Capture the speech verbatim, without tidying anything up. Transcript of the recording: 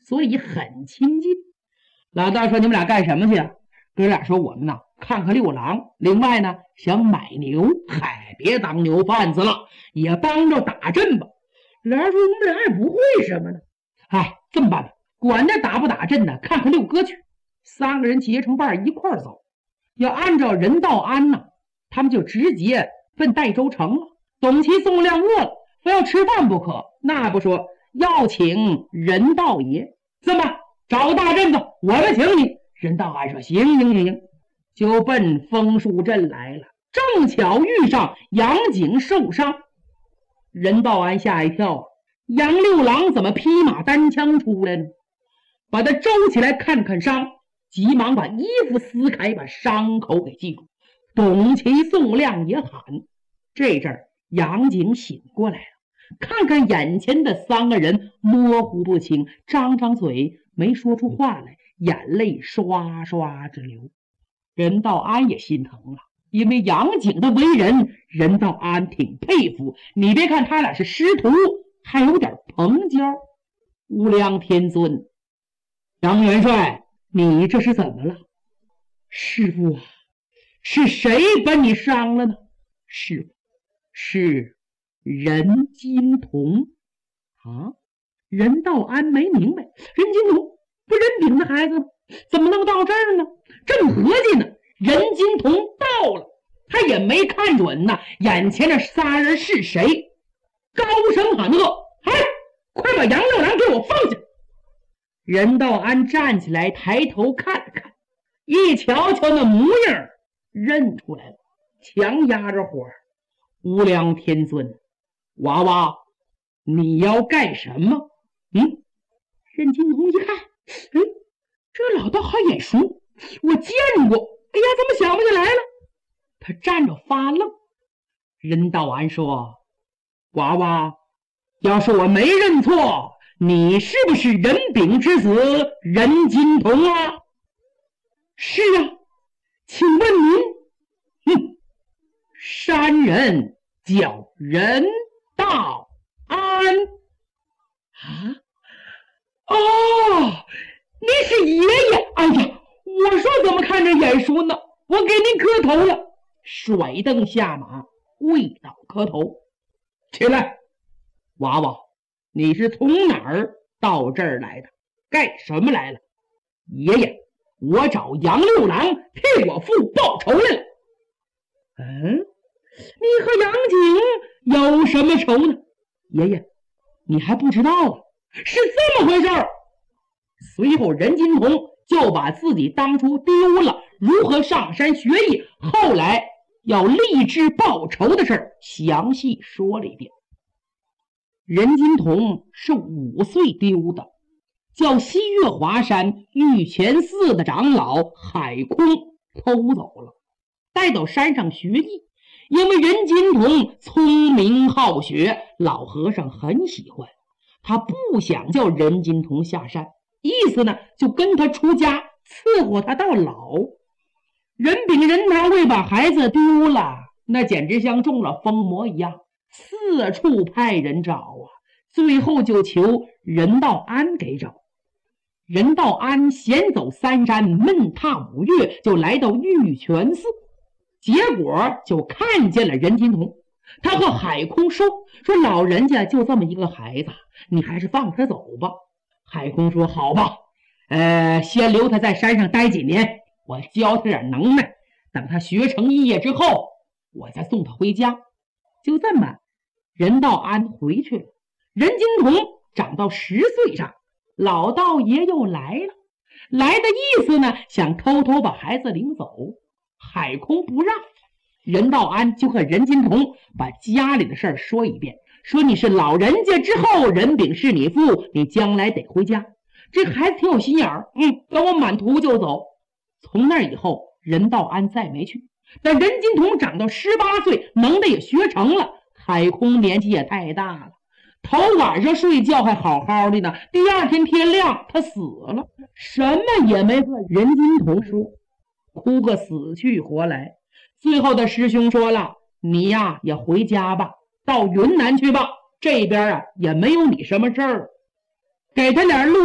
所以很亲近。老道说：“你们俩干什么去啊？”哥俩说：“我们呐，看看六郎，另外呢，想买牛。嗨，别当牛贩子了，也帮着打阵吧。”俩人说：“我们俩也不会什么呢。哎，这么办吧，管他打不打阵呢，看看六哥去。”三个人结成伴一块儿走。要按照任道安呢，他们就直接奔代州城了。董其、宋亮饿了，非要吃饭不可，那不说要请任道爷，怎么找个大阵子，我们请你。任道安说：“行行行行。”就奔枫树镇来了。正巧遇上杨景受伤，任道安吓一跳，杨六郎怎么披马单枪出来呢？把他周起来看看伤，急忙把衣服撕开，把伤口给系住。董其、宋亮也喊。这阵儿杨景醒过来了，看看眼前的三个人模糊不清，张张嘴没说出话来，眼泪刷刷直流。任道安也心疼了，因为杨景的为人，任道安挺佩服。你别看他俩是师徒，还有点朋交。无量天尊，杨元帅，你这是怎么了？师父啊，是谁把你伤了呢？师父，是任金童啊。任道安没明白，任金童不任炳的孩子吗？怎么能到这儿呢？正合计呢，任金童到了，他也没看准呢，眼前这仨人是谁？高声喊喝：“哎，快把杨六郎给我放下！”任道安站起来，抬头看了看，一瞧瞧那模样，认出来了，强压着火。无量天尊，娃娃，你要干什么？嗯，任金童一看，哎，这老道好眼熟，我见过。哎呀，怎么想不起来了？他站着发愣。任道安说：“娃娃，要是我没认错，你是不是任炳之子任金童啊？”“是啊，请问您？”“哼，山人叫任道安。”“啊？哦，你是爷爷！哎呀，我说怎么看着眼熟呢？我给您磕头了。”甩蹬下马，跪倒磕头。“起来，娃娃，你是从哪儿到这儿来的？干什么来了？”“爷爷，我找杨六郎替我父报仇来了。”“嗯，你和杨景有什么仇呢？”“爷爷，你还不知道啊，是这么回事儿。”随后任金童就把自己当初丢了，如何上山学艺，后来要立志报仇的事儿详细说了一遍。任金童是五岁丢的，叫西岳华山玉泉寺的长老海空偷走了，带到山上学艺。因为任金童聪明好学，老和尚很喜欢他，不想叫任金童下山，意思呢就跟他出家，伺候他到老。任炳、任大卫把孩子丢了，那简直像中了疯魔一样，四处派人找啊，最后就求任道安给找。任道安闲走三山，闷踏五岳，就来到玉泉寺，结果就看见了任金童。他和海空说说老人家就这么一个孩子，你还是放他走吧。海空说：“好吧，呃，先留他在山上待几年，我教他点能耐，等他学成一业之后，我再送他回家。”就这么，任道安回去了。任金童长到十岁上，老道爷又来了，来的意思呢，想偷偷把孩子领走。海空不让，任道安就和任金童把家里的事儿说一遍，说你是老人家之后，任炳是你父，你将来得回家。这个孩子挺有心眼儿，嗯，跟我满图就走。从那以后，任道安再没去。但任金童长到十八岁，能耐也学成了。海空年纪也太大了，头晚上睡觉还好好的呢，第二天天亮他死了，什么也没和任金童说，哭个死去活来。最后的师兄说了：“你呀也回家吧，到云南去吧，这边啊也没有你什么事儿。”给他点路